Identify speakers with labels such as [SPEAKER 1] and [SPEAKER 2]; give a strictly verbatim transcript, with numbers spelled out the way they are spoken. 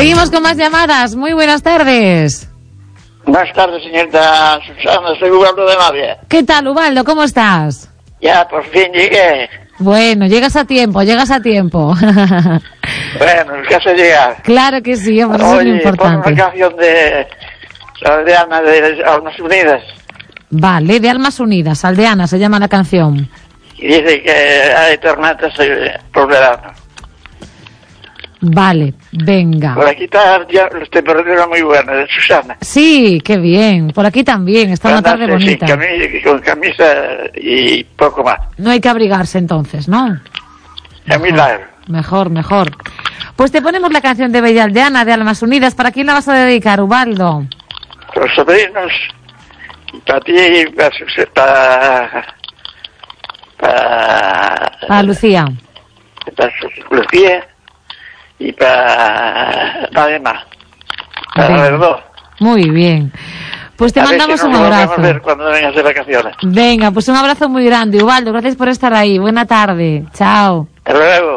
[SPEAKER 1] Seguimos con más llamadas. Muy buenas tardes.
[SPEAKER 2] Buenas tardes, señorita Susana. Soy Ubaldo de Navia.
[SPEAKER 1] ¿Qué tal, Ubaldo? ¿Cómo estás?
[SPEAKER 2] Ya, por fin llegué.
[SPEAKER 1] Bueno, llegas a tiempo, llegas a tiempo.
[SPEAKER 2] Bueno, el caso es llegar.
[SPEAKER 1] Claro que sí, hombre, eso es lo
[SPEAKER 2] Oye, pon
[SPEAKER 1] importante.
[SPEAKER 2] una canción de Aldeana de Almas Unidas.
[SPEAKER 1] Vale, de Almas Unidas, Aldeana se llama la canción.
[SPEAKER 2] Y dice que hay tormentas por verano.
[SPEAKER 1] Vale, venga.
[SPEAKER 2] Por aquí está ya las temperaturas muy buenas, de Susana.
[SPEAKER 1] Sí, qué bien. Por aquí también, está una tarde
[SPEAKER 2] Andarse sin
[SPEAKER 1] bonita.
[SPEAKER 2] camisa, con camisa y poco más.
[SPEAKER 1] No hay que abrigarse entonces, ¿no?
[SPEAKER 2] Es milagro.
[SPEAKER 1] Mejor, mejor. Pues te ponemos la canción de Bella Aldeana de Almas Unidas. ¿Para quién la vas a dedicar, Ubaldo?
[SPEAKER 2] Los sobrinos, para ti y para... Para... Para,
[SPEAKER 1] Para Lucía.
[SPEAKER 2] para Lucía y para nadie más. Para los dos.
[SPEAKER 1] Muy bien. Pues te
[SPEAKER 2] A ver
[SPEAKER 1] mandamos
[SPEAKER 2] si nos
[SPEAKER 1] un
[SPEAKER 2] volvemos
[SPEAKER 1] abrazo.
[SPEAKER 2] a ver cuando vengas de vacaciones.
[SPEAKER 1] Venga, pues un abrazo muy grande, Ubaldo. Gracias por estar ahí. Buena tarde. Chao.
[SPEAKER 2] Hasta luego.